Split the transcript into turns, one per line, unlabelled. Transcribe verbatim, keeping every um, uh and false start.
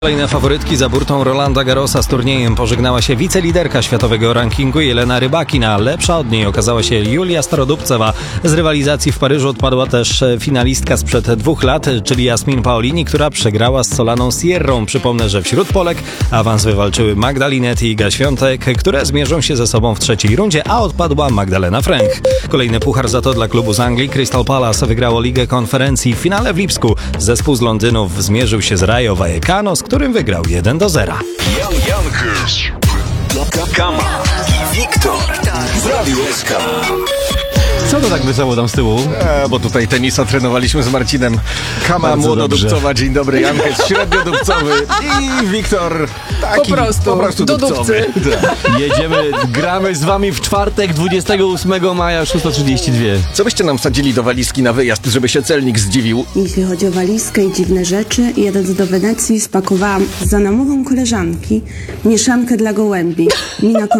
Kolejne faworytki za burtą Rolanda Garrosa z turniejem pożegnała się wiceliderka światowego rankingu Jelena Rybakina. Lepsza od niej okazała się Julia Starodubcewa. Z rywalizacji w Paryżu odpadła też finalistka sprzed dwóch lat, czyli Jasmin Paolini, która przegrała z Solaną Sierrą. Przypomnę, że wśród Polek awans wywalczyły Magda Linette i Iga Świątek, które zmierzą się ze sobą w trzeciej rundzie, a odpadła Magdalena Fręch. Kolejny puchar za to dla klubu z Anglii. Crystal Palace wygrało Ligę Konferencji. W finale w Lipsku zespół z Londynów zmierzył się z Rayo Vallecano, z którym wygrał jeden do zera.
Jan Jankers, Kama i Wiktor w Radiu S K.
Co to tak wesoło tam z tyłu?
E, bo tutaj tenisa trenowaliśmy z Marcinem. Kama
Bardzo
młododubcowa, dzień dobry, Jankes średniodubcowy i Wiktor taki
Po prostu,
po prostu
do
dubcowy.
Tak. Jedziemy, gramy z wami w czwartek, dwudziestego ósmego maja, szósta trzydzieści dwa.
Co byście nam wsadzili do walizki na wyjazd, żeby się celnik zdziwił?
Jeśli chodzi o walizkę i dziwne rzeczy, jadąc do Wenecji spakowałam za namową koleżanki mieszankę dla gołębi. Mina